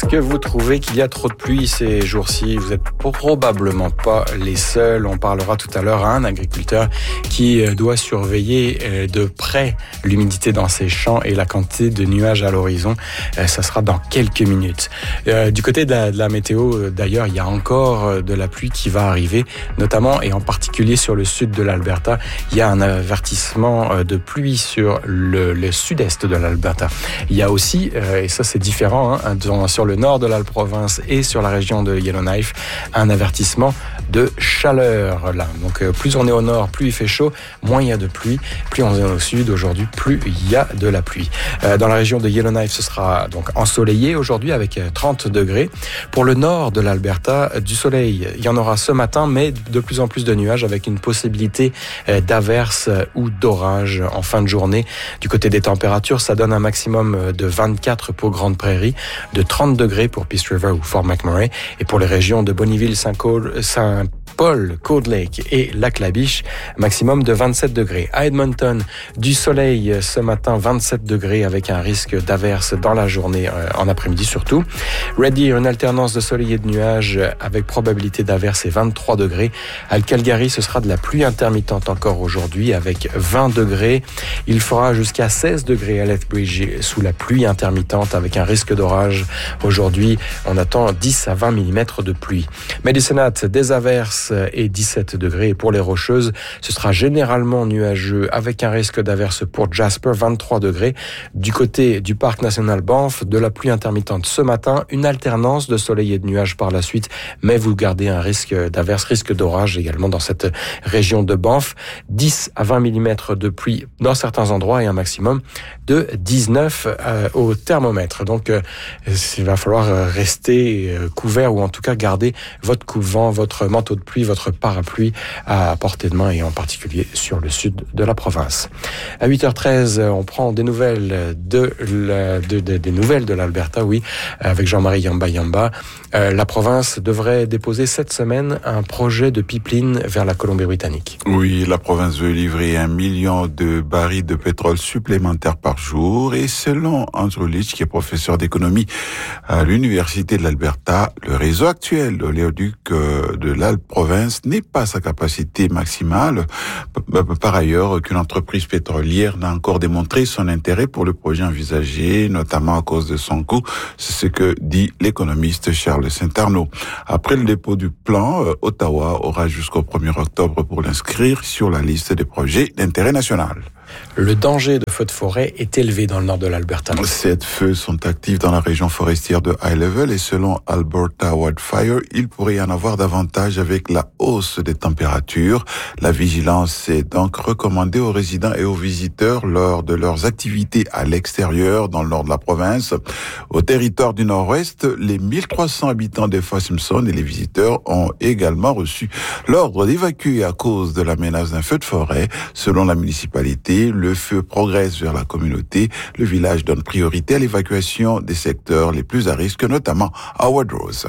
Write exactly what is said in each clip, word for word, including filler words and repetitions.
que vous trouvez qu'il y a trop de pluie ces jours-ci? Vous êtes probablement pas les seuls. On parlera tout à l'heure à un agriculteur qui doit surveiller de près l'humidité dans ses champs et la quantité de nuages à l'horizon. Ça sera dans quelques minutes. Du côté de la, de la météo, d'ailleurs, il y a encore de la pluie qui va arriver, notamment et en particulier sur le sud de l'Alberta. Il y a un avertissement de pluie sur le, le sud-est de l'Alberta. Il y a aussi, et ça c'est différent, hein, sur le nord de la province et sur la région de Yellowknife, un avertissement de chaleur. Là. Donc plus on est au nord, plus il fait chaud, moins il y a de pluie. Plus on est au sud, aujourd'hui, plus il y a de la pluie. Dans la région de Yellowknife, ce sera donc ensoleillé aujourd'hui avec trente degrés. Pour le nord de l'Alberta, du soleil, il y en aura ce matin, mais de plus en plus de nuages avec une possibilité d'averses ou d'orages en fin de journée. Du côté des températures, ça donne un maximum de vingt-quatre pour Grande Prairie, de trente degrés pour Peace River ou Fort McMurray, et pour les régions de Bonneville, Saint-Paul, Saint-Paul, Cold Lake et Lac-La-Biche, maximum de vingt-sept degrés. À Edmonton, du soleil ce matin, vingt-sept degrés avec un risque d'averse dans la journée, euh, en après-midi surtout. Red Deer, une alternance de soleil et de nuages avec probabilité d'averse et vingt-trois degrés. À Calgary, ce sera de la pluie intermittente encore aujourd'hui avec vingt degrés. Il fera jusqu'à seize degrés à Lethbridge sous la pluie intermittente avec un risque d'orage. Aujourd'hui, on attend dix à vingt millimètres de pluie. Medicine Hat, des averses et dix-sept degrés. Et pour les Rocheuses, ce sera généralement nuageux avec un risque d'averse pour Jasper, vingt-trois degrés. Du côté du parc national Banff, de la pluie intermittente ce matin, une alternance de soleil et de nuages par la suite, mais vous gardez un risque d'averse, risque d'orage également dans cette région de Banff. dix à vingt millimètres de pluie dans certains endroits et un maximum de dix-neuf euh, au thermomètre. Donc, euh, il va falloir rester couvert ou en tout cas garder votre coupe-vent, votre manteau de pluie, votre parapluie à portée de main et en particulier sur le sud de la province. À huit heures treize, on prend des nouvelles de, la, de, de des nouvelles de l'Alberta, oui, avec Jean-Marie Yamba Yamba. Euh, la province devrait déposer cette semaine un projet de pipeline vers la Colombie-Britannique. Oui, la province veut livrer un million de barils de pétrole supplémentaires par jour et selon Andrew Leach, qui est professeur d'économie à l'Université de l'Alberta, le réseau actuel de l'éoduc de la province n'est pas sa capacité maximale. Par ailleurs, aucune entreprise pétrolière n'a encore démontré son intérêt pour le projet envisagé, notamment à cause de son coût. C'est ce que dit l'économiste Charles Saint-Arnaud. Après le dépôt du plan, Ottawa aura jusqu'au premier octobre pour l'inscrire sur la liste des projets d'intérêt national. Le danger de feux de forêt est élevé dans le nord de l'Alberta. Sept feux sont actifs dans la région forestière de High Level et selon Alberta Wildfire, il pourrait y en avoir davantage avec la hausse des températures. La vigilance est donc recommandée aux résidents et aux visiteurs lors de leurs activités à l'extérieur dans le nord de la province. Au territoire du nord-ouest, les mille trois cents habitants des Fort Simpson et les visiteurs ont également reçu l'ordre d'évacuer à cause de la menace d'un feu de forêt. Selon la municipalité, le feu progresse vers la communauté. Le village donne priorité à l'évacuation des secteurs les plus à risque, notamment à Wardrose.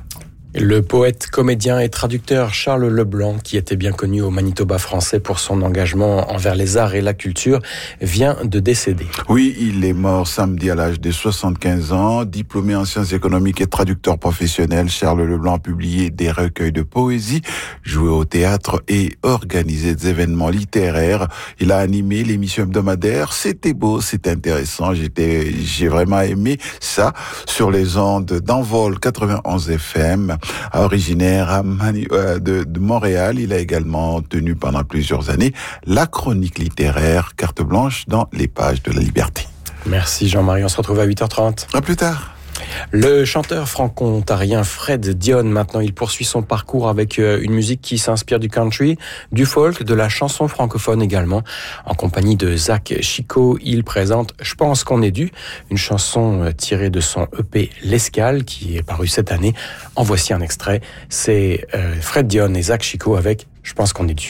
Le poète, comédien et traducteur Charles Leblanc, qui était bien connu au Manitoba français pour son engagement envers les arts et la culture, vient de décéder. Oui, il est mort samedi à l'âge de soixante-quinze ans. Diplômé en sciences économiques et traducteur professionnel, Charles Leblanc a publié des recueils de poésie, joué au théâtre et organisé des événements littéraires. Il a animé l'émission hebdomadaire C'était beau, c'était intéressant. J'étais, j'ai vraiment aimé ça sur les ondes d'Envol quatre-vingt-onze F M. Originaire à Mani- euh, de, de Montréal, il a également tenu pendant plusieurs années la chronique littéraire Carte blanche dans les pages de la Liberté. Merci Jean-Marie, on se retrouve à huit heures trente. À plus tard. Le chanteur franco-ontarien Fred Dionne, maintenant, il poursuit son parcours avec une musique qui s'inspire du country, du folk, de la chanson francophone également. En compagnie de Zach Chico, il présente « Je pense qu'on est dû », une chanson tirée de son E P L'Escale qui est paru cette année. En voici un extrait, c'est Fred Dionne et Zach Chico avec « Je pense qu'on est dû ».